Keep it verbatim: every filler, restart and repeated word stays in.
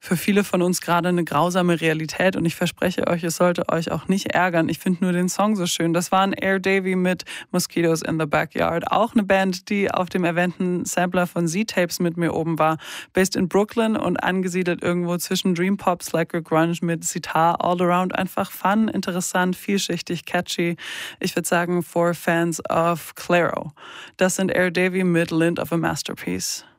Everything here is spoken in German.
für viele von uns gerade eine grausame Realität und ich verspreche euch, es sollte euch auch nicht ärgern. Ich finde nur den Song so schön. Das waren Air Davy mit Mosquitoes in the Backyard. Auch eine Band, die auf dem erwähnten Sampler von Z-Tapes mit mir oben war. Based in Brooklyn und angesiedelt irgendwo zwischen Dream Pop, Slacker Grunge mit Sitar. All around einfach fun, interessant, vielschichtig, catchy. Ich würde sagen, for fans of Clairo. Das sind Air Davy mit Lint of a Masterpiece.